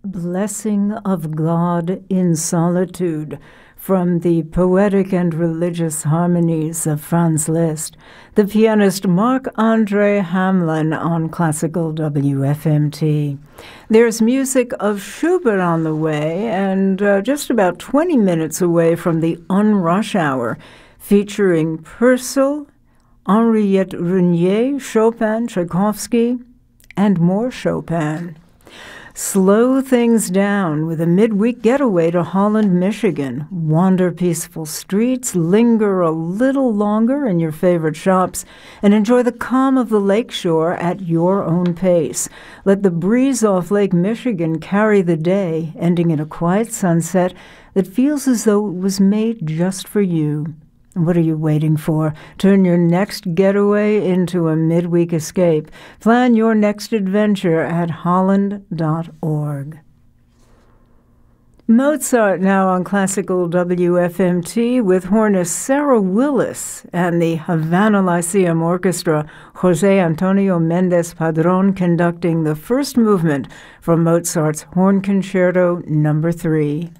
Blessing of God in Solitude, from the Poetic and Religious Harmonies of Franz Liszt, the pianist Marc-Andre Hamelin on Classical WFMT. There's music of Schubert on the way, and just about 20 minutes away from the Unrush Hour, featuring Purcell, Henriette Renier, Chopin, Tchaikovsky, and more Chopin. Slow things down with a midweek getaway to Holland, Michigan. Wander peaceful streets, linger a little longer in your favorite shops, and enjoy the calm of the lakeshore at your own pace. Let the breeze off Lake Michigan carry the day, ending in a quiet sunset that feels as though it was made just for you. What are you waiting for? Turn your next getaway into a midweek escape. Plan your next adventure at holland.org. Mozart now on Classical WFMT with hornist Sarah Willis and the Havana Lyceum Orchestra, José Antonio Méndez Padrón conducting the first movement from Mozart's Horn Concerto No. 3.